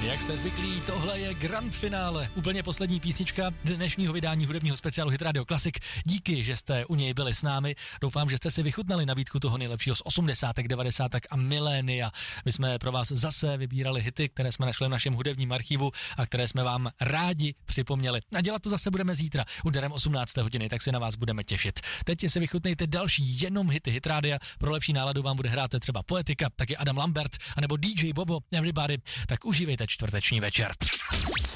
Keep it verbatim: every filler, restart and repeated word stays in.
Jak jste zvyklí, tohle je grand finále, úplně poslední písnička dnešního vydání hudebního speciálu Hit Radio Classic. Díky, že jste u něj byli s námi. Doufám, že jste si vychutnali nabídku toho nejlepšího z osmdesátek, devadesátek a milénia. My jsme pro vás zase vybírali hity, které jsme našli v našem hudebním archivu a které jsme vám rádi připomněli. A dělat to zase budeme zítra, úterem osmnácté hodiny, tak si na vás budeme těšit. Teď si vychutnejte další jenom hity Hit Radia. Pro lepší náladu vám bude hrát třeba Poetika, taky Adam Lambert, anebo D J Bobo, Everybody. Tak užívejte čtvrteční večer.